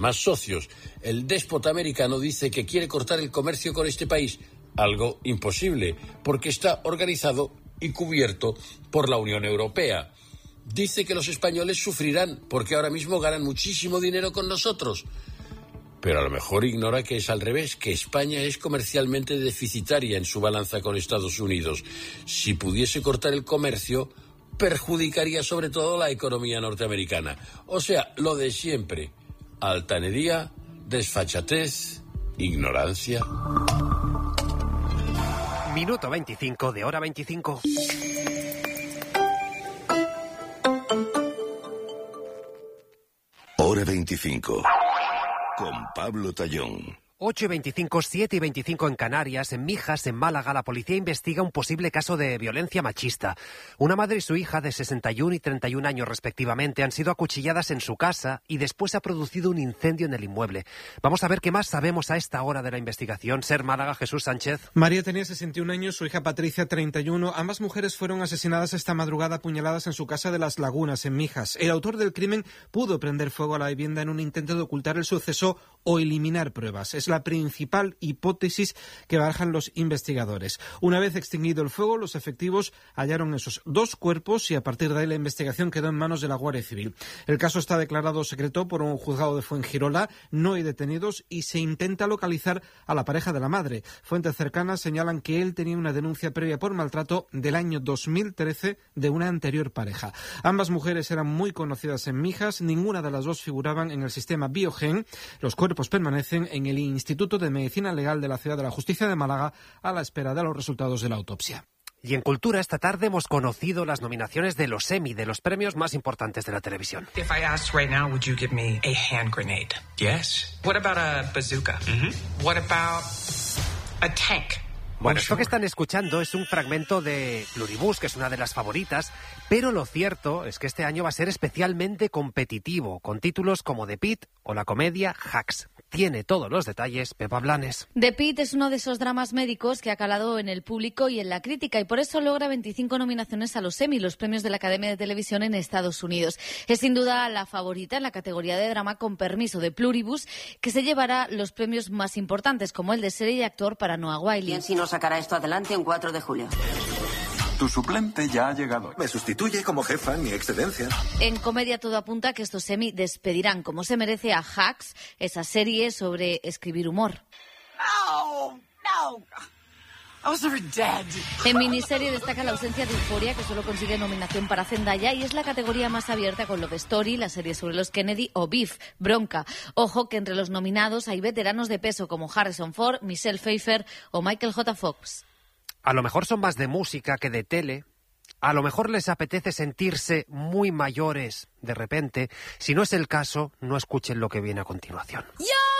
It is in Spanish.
más socios. El déspota americano dice que quiere cortar el comercio con este país, algo imposible, porque está organizado y cubierto por la Unión Europea. Dice que los españoles sufrirán porque ahora mismo ganan muchísimo dinero con nosotros. Pero a lo mejor ignora que es al revés, que España es comercialmente deficitaria en su balanza con Estados Unidos. Si pudiese cortar el comercio, perjudicaría sobre todo la economía norteamericana. O sea, lo de siempre. Altanería, desfachatez, ignorancia. Minuto 25 de Hora 25. Hora 25. Con Pablo Tallón. 8:25, 7:25 en Canarias, en Mijas, en Málaga, la policía investiga un posible caso de violencia machista. Una madre y su hija de 61 y 31 años respectivamente han sido acuchilladas en su casa y después ha producido un incendio en el inmueble. Vamos a ver qué más sabemos a esta hora de la investigación. Ser Málaga, Jesús Sánchez. María tenía 61 años, su hija Patricia 31. Ambas mujeres fueron asesinadas esta madrugada apuñaladas en su casa de Las Lagunas, en Mijas. El autor del crimen pudo prender fuego a la vivienda en un intento de ocultar el suceso o eliminar pruebas. Es la principal hipótesis que barajan los investigadores. Una vez extinguido el fuego, los efectivos hallaron esos dos cuerpos y a partir de ahí la investigación quedó en manos de la Guardia Civil. El caso está declarado secreto por un juzgado de Fuengirola, no hay detenidos y se intenta localizar a la pareja de la madre. Fuentes cercanas señalan que él tenía una denuncia previa por maltrato del año 2013 de una anterior pareja. Ambas mujeres eran muy conocidas en Mijas, ninguna de las dos figuraban en el sistema Biogen. Los cuerpos permanecen en el Instituto de Medicina Legal de la Ciudad de la Justicia de Málaga a la espera de los resultados de la autopsia. Y en Cultura esta tarde hemos conocido las nominaciones de los Emmy, de los premios más importantes de la televisión. If I asked right now, would you give me a hand grenade? Yes. What about a bazooka? What about a tank? Bueno, esto que están escuchando es un fragmento de Pluribus, que es una de las favoritas, pero lo cierto es que este año va a ser especialmente competitivo, con títulos como The Pitt o la comedia Hacks. Tiene todos los detalles Pepa Blanes. The Pitt es uno de esos dramas médicos que ha calado en el público y en la crítica y por eso logra 25 nominaciones a los Emmy, los premios de la Academia de Televisión en Estados Unidos. Es sin duda la favorita en la categoría de drama con permiso de Pluribus, que se llevará los premios más importantes, como el de serie y actor para Noah Wyle. ¿Quién si no sacará esto adelante un 4 de julio? Tu suplente ya ha llegado. Me sustituye como jefa en mi excedencia. En comedia todo apunta que estos Emmy despedirán como se merece a Hacks, esa serie sobre escribir humor. No. I was never dead. En miniserie destaca la ausencia de Euphoria, que solo consigue nominación para Zendaya, y es la categoría más abierta con Love Story, la serie sobre los Kennedy o Beef, Bronca. Ojo que entre los nominados hay veteranos de peso como Harrison Ford, Michelle Pfeiffer o Michael J. Fox. A lo mejor son más de música que de tele. A lo mejor les apetece sentirse muy mayores de repente. Si no es el caso, no escuchen lo que viene a continuación. ¡Ya!